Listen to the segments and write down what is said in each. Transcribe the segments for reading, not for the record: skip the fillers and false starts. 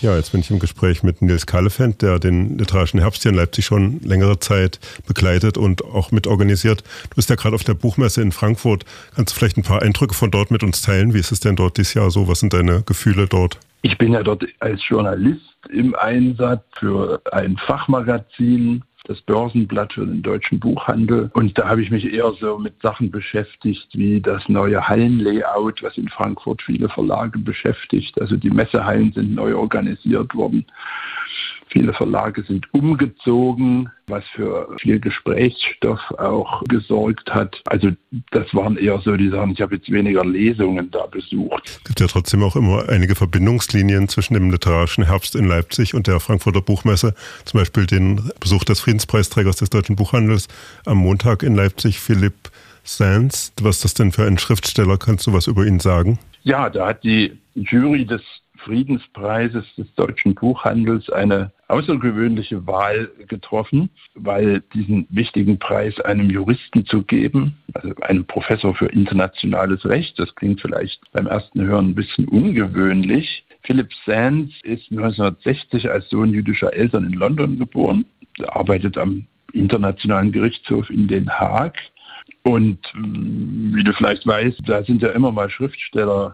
Ja, jetzt bin ich im Gespräch mit Nils Callefant, der den Literarischen Herbst hier in Leipzig schon längere Zeit begleitet und auch mitorganisiert. Du bist ja gerade auf der Buchmesse in Frankfurt. Kannst du vielleicht ein paar Eindrücke von dort mit uns teilen? Wie ist es denn dort dieses Jahr so? Was sind deine Gefühle dort? Ich bin ja dort als Journalist im Einsatz für ein Fachmagazin, das Börsenblatt für den deutschen Buchhandel. Und da habe ich mich eher so mit Sachen beschäftigt, wie das neue Hallenlayout, was in Frankfurt viele Verlage beschäftigt. Also die Messehallen sind neu organisiert worden. Viele Verlage sind umgezogen, was für viel Gesprächsstoff auch gesorgt hat. Also das waren eher so die Sachen, ich habe jetzt weniger Lesungen da besucht. Es gibt ja trotzdem auch immer einige Verbindungslinien zwischen dem Literarischen Herbst in Leipzig und der Frankfurter Buchmesse. Zum Beispiel den Besuch des Friedenspreisträgers des deutschen Buchhandels am Montag in Leipzig, Philipp Sands. Was ist das denn für ein Schriftsteller? Kannst du was über ihn sagen? Ja, da hat die Jury des Friedenspreises des deutschen Buchhandels eine außergewöhnliche Wahl getroffen, weil diesen wichtigen Preis einem Juristen zu geben, also einem Professor für internationales Recht, das klingt vielleicht beim ersten Hören ein bisschen ungewöhnlich. Philipp Sands ist 1960 als Sohn jüdischer Eltern in London geboren, arbeitet am Internationalen Gerichtshof in Den Haag. Und wie du vielleicht weißt, da sind ja immer mal Schriftsteller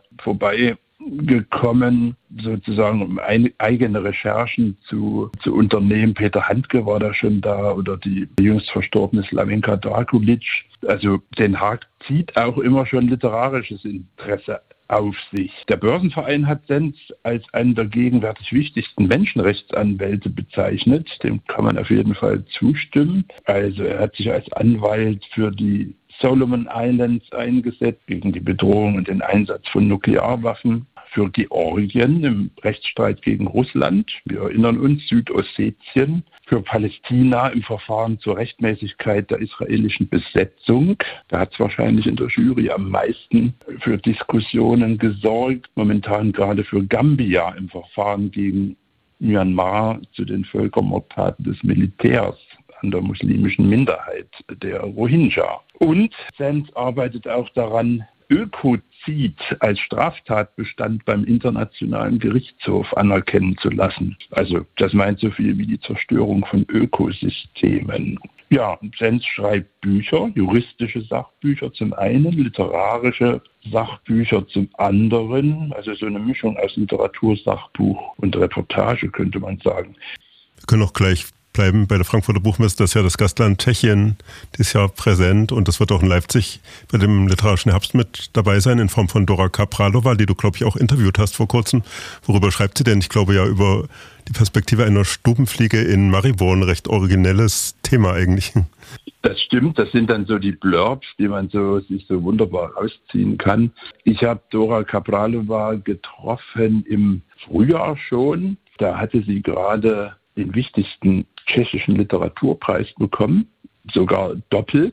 vorbeigekommen, sozusagen um eigene Recherchen zu unternehmen. Peter Handke war da schon da oder die jüngst verstorbene Slavenka Drakulic. Also Den Haag zieht auch immer schon literarisches Interesse auf sich. Der Börsenverein hat Sands als einen der gegenwärtig wichtigsten Menschenrechtsanwälte bezeichnet. Dem kann man auf jeden Fall zustimmen. Also er hat sich als Anwalt für die Solomon Islands eingesetzt, gegen die Bedrohung und den Einsatz von Nuklearwaffen, für Georgien im Rechtsstreit gegen Russland, wir erinnern uns, Südossetien, für Palästina im Verfahren zur Rechtmäßigkeit der israelischen Besetzung. Da hat es wahrscheinlich in der Jury am meisten für Diskussionen gesorgt. Momentan gerade für Gambia im Verfahren gegen Myanmar zu den Völkermordtaten des Militärs an der muslimischen Minderheit der Rohingya. Und Sands arbeitet auch daran, Ökozid als Straftatbestand beim Internationalen Gerichtshof anerkennen zu lassen. Also das meint so viel wie die Zerstörung von Ökosystemen. Ja, Sands schreibt Bücher, juristische Sachbücher zum einen, literarische Sachbücher zum anderen, also so eine Mischung aus Literatur, Sachbuch und Reportage, könnte man sagen. Wir können auch gleich bleiben bei der Frankfurter Buchmesse. Das ist ja das Gastland Tschechien dieses Jahr präsent und das wird auch in Leipzig bei dem Literarischen Herbst mit dabei sein in Form von Dora Kapralova, die du, glaube ich, auch interviewt hast vor kurzem. Worüber schreibt sie denn? Ich glaube ja über die Perspektive einer Stubenfliege in Maribor, ein recht originelles Thema eigentlich. Das stimmt, das sind dann so die Blurbs, die man sich so wunderbar rausziehen kann. Ich habe Dora Kapralova getroffen im Frühjahr schon. Da hatte sie gerade den wichtigsten tschechischen Literaturpreis bekommen, sogar doppelt.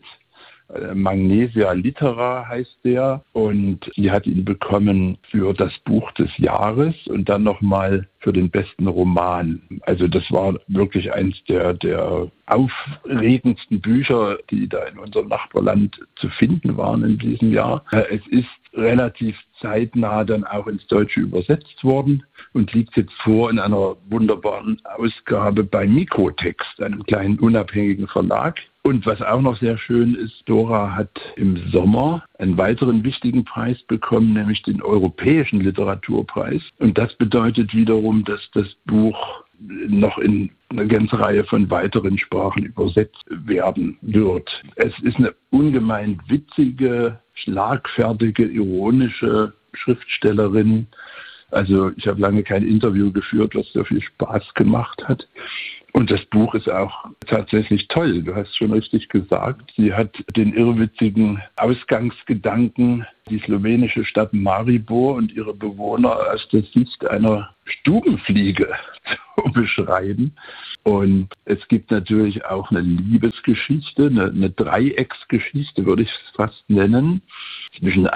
Magnesia Litera heißt der und sie hat ihn bekommen für das Buch des Jahres und dann nochmal für den besten Roman. Also das war wirklich eins der aufregendsten Bücher, die da in unserem Nachbarland zu finden waren in diesem Jahr. Es ist relativ zeitnah dann auch ins Deutsche übersetzt worden und liegt jetzt vor in einer wunderbaren Ausgabe bei Mikrotext, einem kleinen unabhängigen Verlag. Und was auch noch sehr schön ist, Dora hat im Sommer einen weiteren wichtigen Preis bekommen, nämlich den Europäischen Literaturpreis. Und das bedeutet wiederum, dass das Buch noch in eine ganze Reihe von weiteren Sprachen übersetzt werden wird. Es ist eine ungemein witzige, schlagfertige, ironische Schriftstellerin. Also ich habe lange kein Interview geführt, was so viel Spaß gemacht hat. Und das Buch ist auch tatsächlich toll. Du hast schon richtig gesagt. Sie hat den irrwitzigen Ausgangsgedanken, die slowenische Stadt Maribor und ihre Bewohner aus der Sicht einer Stubenfliege zu beschreiben. Und es gibt natürlich auch eine Liebesgeschichte, eine Dreiecksgeschichte, würde ich es fast nennen, zwischen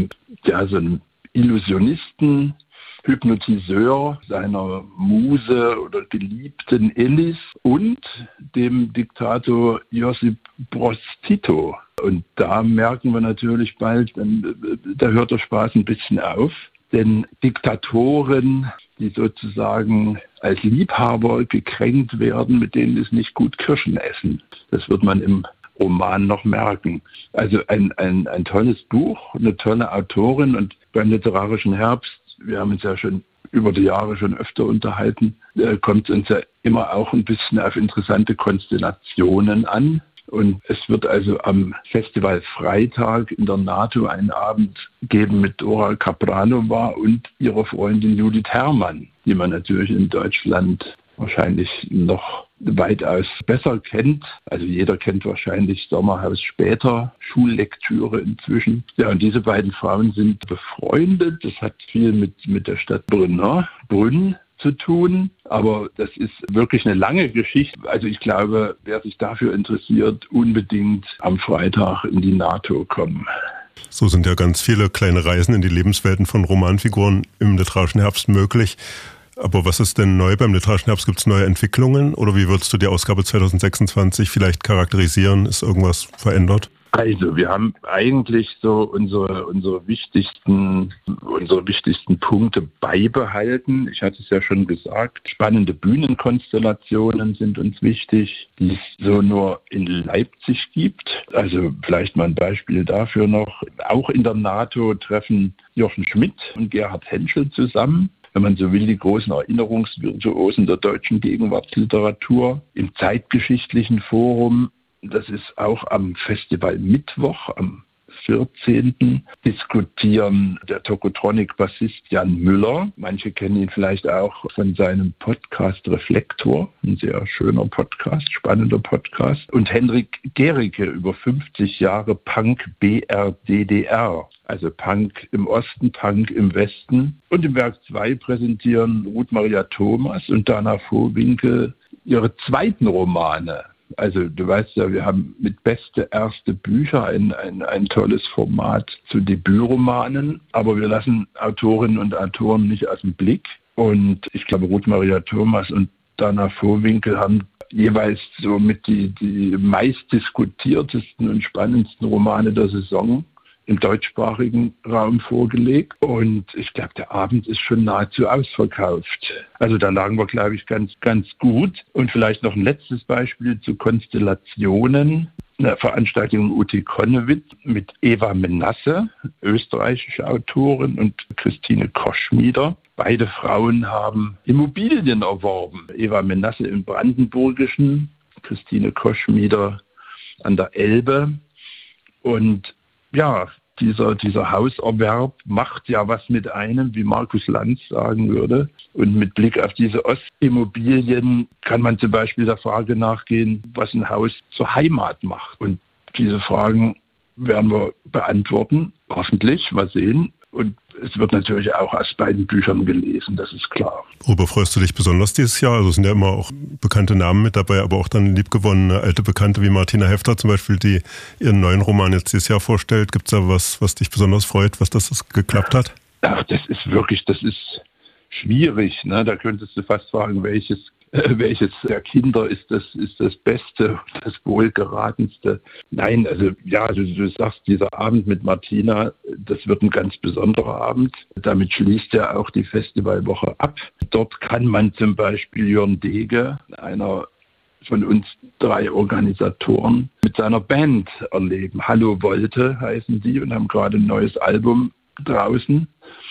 so einem Illusionisten, Hypnotiseur, seiner Muse oder Geliebten Elis und dem Diktator Josip Broz Tito. Und da merken wir natürlich bald, da hört der Spaß ein bisschen auf. Denn Diktatoren, die sozusagen als Liebhaber gekränkt werden, mit denen ist nicht gut Kirschen essen. Das wird man im Roman noch merken. Also ein tolles Buch, eine tolle Autorin, und beim Literarischen Herbst, wir haben uns ja schon über die Jahre schon öfter unterhalten, kommt es uns ja immer auch ein bisschen auf interessante Konstellationen an. Und es wird also am Festival Freitag in der NATO einen Abend geben mit Dora Kapralova und ihrer Freundin Judith Herrmann, die man natürlich in Deutschland wahrscheinlich noch weitaus besser kennt. Also jeder kennt wahrscheinlich Sommerhaus später, Schullektüre inzwischen. Ja, und diese beiden Frauen sind befreundet. Das hat viel mit der Stadt Brünn zu tun, aber das ist wirklich eine lange Geschichte. Also ich glaube, wer sich dafür interessiert, unbedingt am Freitag in die NATO kommen. So sind ja ganz viele kleine Reisen in die Lebenswelten von Romanfiguren im Literarischen Herbst möglich. Aber was ist denn neu beim Literarischen Herbst? Gibt es neue Entwicklungen oder wie würdest du die Ausgabe 2026 vielleicht charakterisieren? Ist irgendwas verändert? Also wir haben eigentlich so unsere wichtigsten Punkte beibehalten. Ich hatte es ja schon gesagt, spannende Bühnenkonstellationen sind uns wichtig, die es so nur in Leipzig gibt. Also vielleicht mal ein Beispiel dafür noch. Auch in der NATO treffen Jochen Schmidt und Gerhard Henschel zusammen. Wenn man so will, die großen Erinnerungsvirtuosen der deutschen Gegenwartsliteratur im Zeitgeschichtlichen Forum. Das ist auch am Festival Mittwoch, am 14. diskutieren der Tokotronic-Bassist Jan Müller. Manche kennen ihn vielleicht auch von seinem Podcast Reflektor, ein sehr schöner Podcast, spannender Podcast. Und Henrik Gericke über 50 Jahre Punk BRDDR. Also Punk im Osten, Punk im Westen. Und im Werk 2 präsentieren Ruth Maria Thomas und Dana Vohwinkel ihre zweiten Romane. Also du weißt ja, wir haben mit Beste erste Bücher ein tolles Format zu Debütromanen, aber wir lassen Autorinnen und Autoren nicht aus dem Blick. Und ich glaube, Ruth Maria Thomas und Dana Vohwinkel haben jeweils so mit die meistdiskutiertesten und spannendsten Romane der Saison im deutschsprachigen Raum vorgelegt. Und ich glaube, der Abend ist schon nahezu ausverkauft. Also da lagen wir, glaube ich, ganz, ganz gut. Und vielleicht noch ein letztes Beispiel zu Konstellationen. Eine Veranstaltung in Uti Konnewitz mit Eva Menasse, österreichische Autorin, und Christine Koschmieder. Beide Frauen haben Immobilien erworben. Eva Menasse im Brandenburgischen, Christine Koschmieder an der Elbe. Und ja, dieser Hauserwerb macht ja was mit einem, wie Markus Lanz sagen würde. Und mit Blick auf diese Ostimmobilien kann man zum Beispiel der Frage nachgehen, was ein Haus zur Heimat macht. Und diese Fragen werden wir beantworten, hoffentlich, mal sehen. Und es wird natürlich auch aus beiden Büchern gelesen, das ist klar. Worüber freust du dich besonders dieses Jahr? Also es sind ja immer auch bekannte Namen mit dabei, aber auch dann liebgewonnene alte Bekannte wie Martina Hefter zum Beispiel, die ihren neuen Roman jetzt dieses Jahr vorstellt. Gibt es da was dich besonders freut, was das geklappt hat? Ach, das ist schwierig. Ne? Da könntest du fast fragen, welches der Kinder ist das Beste, das Wohlgeratenste. Nein, also ja, du sagst, dieser Abend mit Martina, das wird ein ganz besonderer Abend. Damit schließt ja auch die Festivalwoche ab. Dort kann man zum Beispiel Jörn Dege, einer von uns 3 Organisatoren, mit seiner Band erleben. Hallo Wolte heißen die und haben gerade ein neues Album draußen.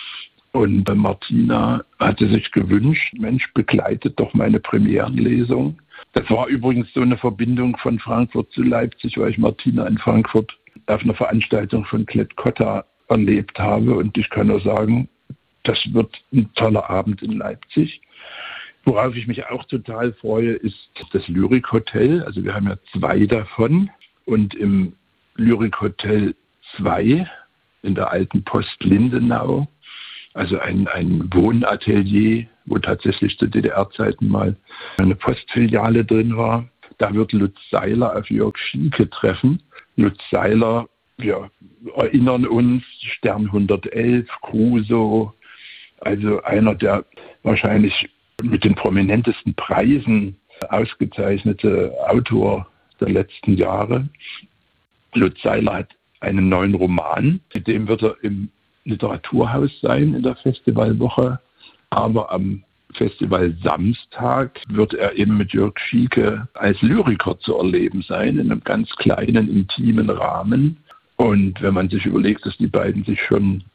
Und Martina hatte sich gewünscht, Mensch, begleitet doch meine Premierenlesung. Das war übrigens so eine Verbindung von Frankfurt zu Leipzig, weil ich Martina in Frankfurt auf einer Veranstaltung von Klett-Cotta erlebt habe. Und ich kann nur sagen, das wird ein toller Abend in Leipzig. Worauf ich mich auch total freue, ist das Lyrik-Hotel. Also wir haben ja 2 davon. Und im Lyrik-Hotel 2 in der alten Post Lindenau, also ein Wohnatelier, wo tatsächlich zu DDR-Zeiten mal eine Postfiliale drin war. Da wird Lutz Seiler auf Jörg Schieke treffen. Lutz Seiler, wir erinnern uns, Stern 111, Crusoe, also einer der wahrscheinlich mit den prominentesten Preisen ausgezeichnete Autor der letzten Jahre. Lutz Seiler hat einen neuen Roman, mit dem wird er im Literaturhaus sein in der Festivalwoche, aber am Festival Samstag wird er eben mit Jörg Schieke als Lyriker zu erleben sein, in einem ganz kleinen, intimen Rahmen. Und wenn man sich überlegt, dass die beiden sich schon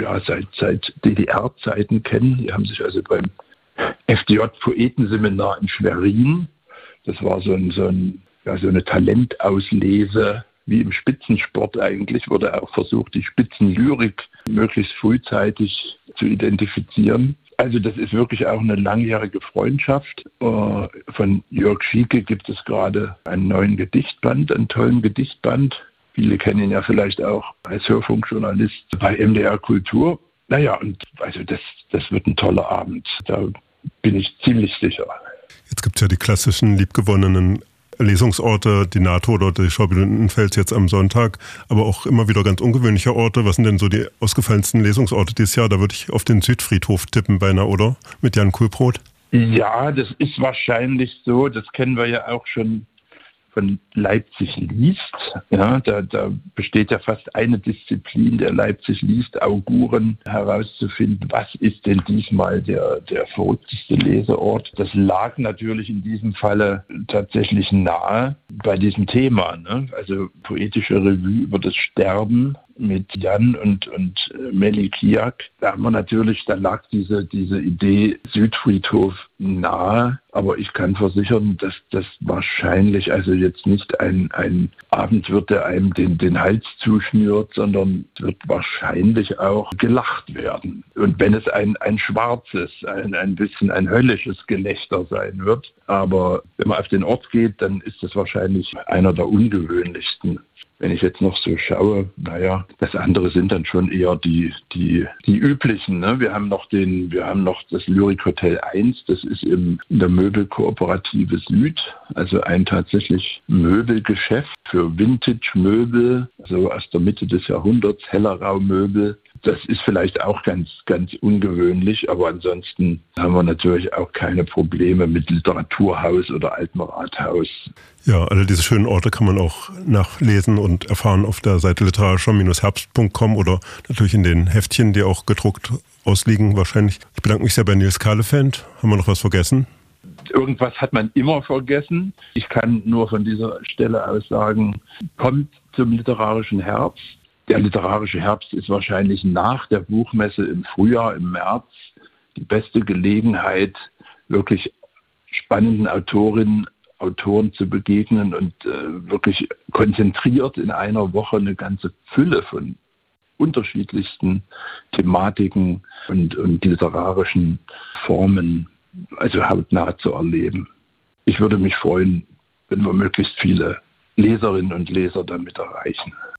seit DDR-Zeiten kennen, die haben sich also beim FDJ-Poetenseminar in Schwerin, das war so eine Talentauslese, wie im Spitzensport eigentlich, wurde auch versucht, die Spitzenlyrik möglichst frühzeitig zu identifizieren. Also das ist wirklich auch eine langjährige Freundschaft. Von Jörg Schieke gibt es gerade einen neuen Gedichtband, einen tollen Gedichtband. Viele kennen ihn ja vielleicht auch als Hörfunkjournalist bei MDR Kultur. Naja, und also das wird ein toller Abend. Da bin ich ziemlich sicher. Jetzt gibt es ja die klassischen liebgewonnenen Lesungsorte, die NATO oder die Schaubude Lindenfels jetzt am Sonntag, aber auch immer wieder ganz ungewöhnliche Orte. Was sind denn so die ausgefallensten Lesungsorte dieses Jahr? Da würde ich auf den Südfriedhof tippen beinahe, oder? Mit Jan Kulbrot. Ja, das ist wahrscheinlich so. Das kennen wir ja auch schon von Leipzig liest. Ja, da besteht ja fast eine Disziplin, der Leipzig liest, Auguren herauszufinden, was ist denn diesmal der verrückteste Leseort. Das lag natürlich in diesem Falle tatsächlich nahe bei diesem Thema. Ne? Also poetische Revue über das Sterben mit Jan und Melly Kiak. Da lag diese Idee Südfriedhof nahe, aber ich kann versichern, dass das wahrscheinlich also jetzt nicht ein Abend wird, der einem den Hals zuschnürt, sondern es wird wahrscheinlich auch gelacht werden. Und wenn es ein schwarzes, ein bisschen ein höllisches Gelächter sein wird, aber wenn man auf den Ort geht, dann ist es wahrscheinlich einer der ungewöhnlichsten. Wenn ich jetzt noch so schaue, das andere sind dann schon eher die üblichen. Ne? Wir haben noch das Lyrikhotel 1, das ist in der Möbelkooperative Süd, also ein tatsächlich Möbelgeschäft für Vintage-Möbel, so aus der Mitte des Jahrhunderts, Hellerau-Möbel. Das ist vielleicht auch ganz, ganz ungewöhnlich, aber ansonsten haben wir natürlich auch keine Probleme mit Literaturhaus oder Altem Rathaus. Ja, alle diese schönen Orte kann man auch nachlesen und erfahren auf der Seite literarischer-herbst.com oder natürlich in den Heftchen, die auch gedruckt ausliegen wahrscheinlich. Ich bedanke mich sehr bei Nils Kahlefeld. Haben wir noch was vergessen? Irgendwas hat man immer vergessen. Ich kann nur von dieser Stelle aus sagen, kommt zum literarischen Herbst. Der literarische Herbst ist wahrscheinlich nach der Buchmesse im Frühjahr, im März, die beste Gelegenheit, wirklich spannenden Autorinnen, Autoren zu begegnen und wirklich konzentriert in einer Woche eine ganze Fülle von unterschiedlichsten Thematiken und literarischen Formen, also hautnah zu erleben. Ich würde mich freuen, wenn wir möglichst viele Leserinnen und Leser damit erreichen.